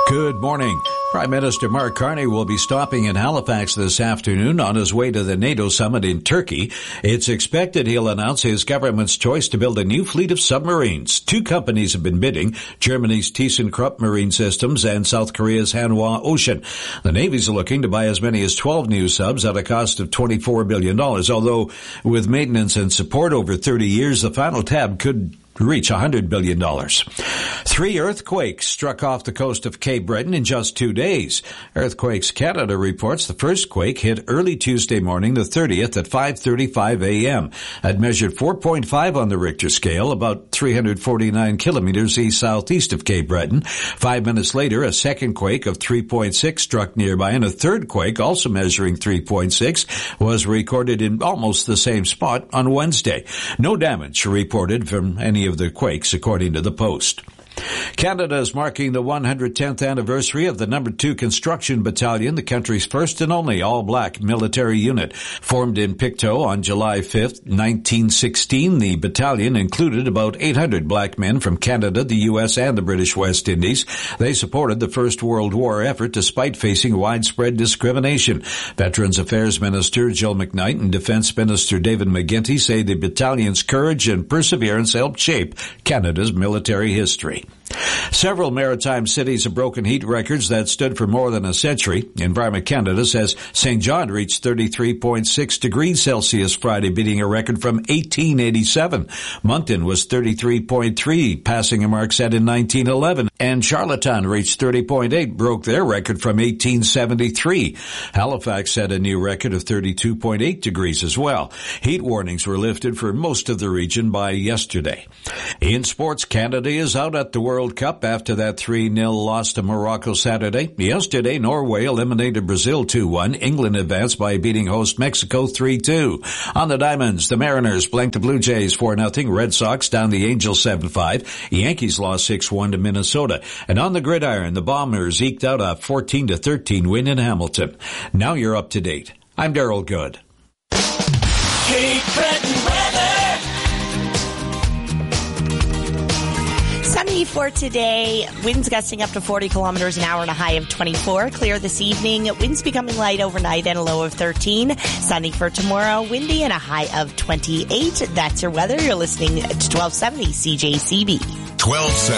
Good morning. Prime Minister Mark Carney will be stopping in Halifax this afternoon on his way to the NATO summit in Turkey. It's expected he'll announce his government's choice to build a new fleet of submarines. Two companies have been bidding, Germany's ThyssenKrupp Marine Systems and South Korea's Hanwha Ocean. The Navy's looking to buy as many as 12 new subs at a cost of $24 billion, although with maintenance and support over 30 years, the final tab could reach $100 billion. 3 earthquakes struck off the coast of Cape Breton in just 2 days. Earthquakes Canada reports the first quake hit early Tuesday morning, the 30th, at 5:35 a.m. It measured 4.5 on the Richter scale, about 349 kilometers east-southeast of Cape Breton. 5 minutes later, a second quake of 3.6 struck nearby, and a third quake, also measuring 3.6, was recorded in almost the same spot on Wednesday. No damage reported from any of the quakes, according to the Post. Canada is marking the 110th anniversary of the No. 2 Construction Battalion, the country's first and only all-black military unit. Formed in Pictou on July 5th, 1916, the battalion included about 800 black men from Canada, the U.S., and the British West Indies. They supported the First World War effort despite facing widespread discrimination. Veterans Affairs Minister Jill McKnight and Defence Minister David McGuinty say the battalion's courage and perseverance helped shape Canada's military history. Several maritime cities have broken heat records that stood for more than a century. Environment Canada says St. John reached 33.6 degrees Celsius Friday, beating a record from 1887. Moncton was 33.3, passing a mark set in 1911. And Charlottetown reached 30.8, broke their record from 1873. Halifax set a new record of 32.8 degrees as well. Heat warnings were lifted for most of the region by yesterday. In sports, Canada is out at the World Cup after that 3-0 loss to Morocco Saturday. Yesterday, Norway eliminated Brazil 2-1. England advanced by beating host Mexico 3-2. On the diamonds, the Mariners blanked the Blue Jays 4-0. Red Sox down the Angels 7-5. Yankees lost 6-1 to Minnesota. And on the gridiron, the Bombers eked out a 14-13 win in Hamilton. Now you're up to date. I'm Darryl Good. Cape Breton weather. Sunny for today. Winds gusting up to 40 kilometers an hour and a high of 24. Clear this evening. Winds becoming light overnight and a low of 13. Sunny for tomorrow. Windy and a high of 28. That's your weather. You're listening to 1270 CJCB. 1270.